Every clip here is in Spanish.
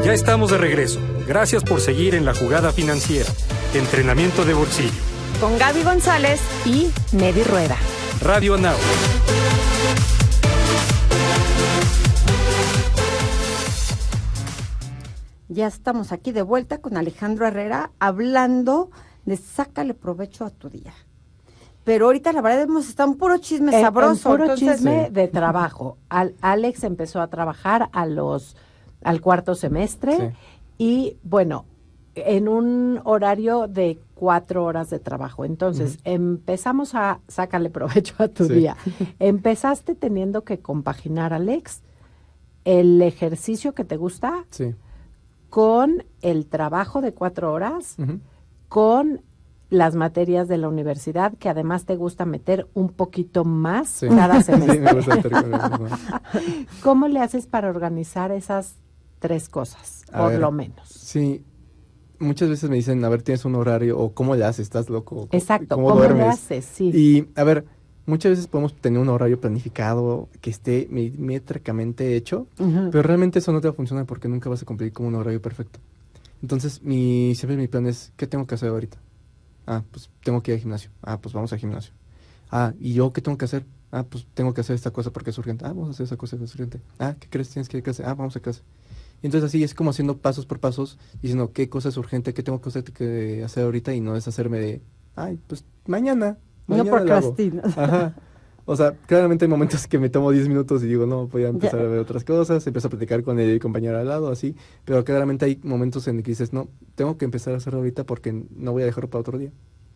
Ya estamos de regreso. Gracias por seguir en La Jugada Financiera. Entrenamiento de bolsillo. Con Gaby González y Nedi Rueda. Radio Now. Ya estamos aquí de vuelta con Alejandro Herrera hablando de sácale provecho a tu día. Pero ahorita la verdad hemos estado en puro chisme sabroso. Puro chisme de trabajo. Alex empezó a trabajar al cuarto semestre, Sí. y bueno, en un horario de 4 horas de trabajo. Entonces, empezamos a sácale provecho a tu Sí. día. Empezaste teniendo que compaginar, Alex, el ejercicio que te gusta Sí. con el trabajo de 4 horas, Ujú. con las materias de la universidad, que además te gusta meter un poquito más Sí. cada Sí, semestre. me gusta meter con eso, ¿no? ¿Cómo le haces para organizar esas 3 cosas, A por ver. lo menos? Sí, muchas veces me dicen, a ver, tienes un horario, o ¿cómo le haces? ¿Estás loco? Exacto, ¿Cómo ¿cómo le duermes? haces? Sí. Y, a ver, muchas veces podemos tener un horario planificado que esté milimétricamente hecho, Ujú. pero realmente eso no te va a funcionar porque nunca vas a cumplir con un horario perfecto. Entonces, siempre mi plan es, ¿qué tengo que hacer ahorita? Ah, pues tengo que ir al gimnasio. Ah, pues vamos al gimnasio. Ah, ¿y yo qué tengo que hacer? Ah, pues tengo que hacer esta cosa porque es urgente. Ah, vamos a hacer esa cosa que es urgente. Ah, ¿qué crees? Tienes que ir a clase. Ah, vamos a clase. Y entonces así es como haciendo pasos por pasos, diciendo qué cosa es urgente, qué tengo que hacer ahorita, y no deshacerme de, ay, pues mañana No lo hago. procrastinas. Ajá. O sea, claramente hay momentos que me tomo 10 minutos y digo, no, voy a empezar Ya. a ver otras cosas, empiezo a platicar con el compañero al lado, así, pero claramente hay momentos en que dices, no, tengo que empezar a hacerlo ahorita porque no voy a dejarlo para otro día.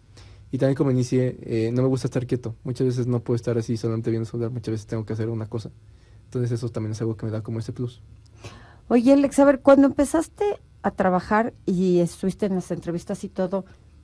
Y también como inicié, no me gusta estar quieto, muchas veces no puedo estar así solamente viendo el celular, muchas veces tengo que hacer una cosa. Entonces eso también es algo que me da como ese plus. Oye, Alex, a ver, cuando empezaste a trabajar y estuviste en las entrevistas y todo,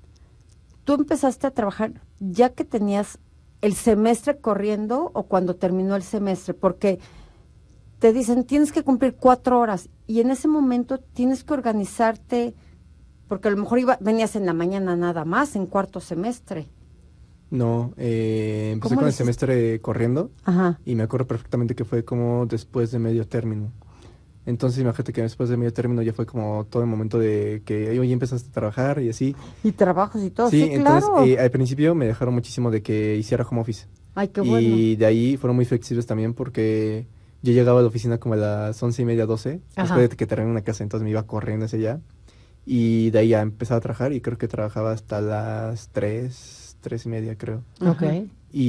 ¿tú empezaste a trabajar ya que tenías el semestre corriendo o cuando terminó el semestre? Porque te dicen, tienes que cumplir 4 horas y en ese momento tienes que organizarte, porque a lo mejor venías en la mañana nada más, en cuarto semestre. No, empecé ¿Cómo con le el hiciste? semestre corriendo Ajá. y me acuerdo perfectamente que fue como después de medio término. Entonces imagínate que después de medio término ya fue como todo el momento de que oye, empezaste a trabajar y así. Y trabajos y todo, Sí, sí, entonces claro. al principio me dejaron muchísimo de que hiciera home office. Ay, qué Y bueno. de ahí fueron muy flexibles también porque yo llegaba a la oficina como a las 11:30, 12, Ajá. después de que terminé una casa, entonces me iba corriendo hacia allá. Y de ahí ya empezaba a trabajar y creo que trabajaba hasta las 3:30, creo. Ok.